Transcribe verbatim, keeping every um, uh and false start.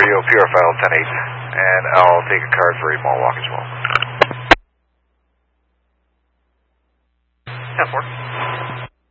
radio, P R file ten eight, and I'll take a card for eight mile walk as well. ten four.